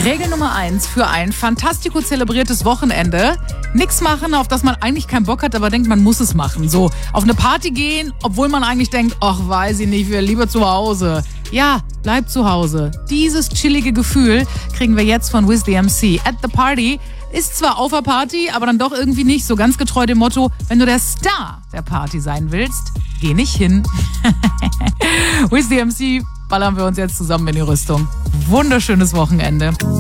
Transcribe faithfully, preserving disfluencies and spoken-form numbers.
Regel Nummer eins für ein fantastico zelebriertes Wochenende. Nix machen, auf das man eigentlich keinen Bock hat, aber denkt, man muss es machen. So, auf eine Party gehen, obwohl man eigentlich denkt, ach, weiß ich nicht, wir lieber zu Hause. Ja, bleib zu Hause. Dieses chillige Gefühl kriegen wir jetzt von Wiz the M C. At the Party ist zwar auf der Party, aber dann doch irgendwie nicht so ganz getreu dem Motto, wenn du der Star der Party sein willst, geh nicht hin. Wiz the M C ballern wir uns jetzt zusammen in die Rüstung. Wunderschönes Wochenende.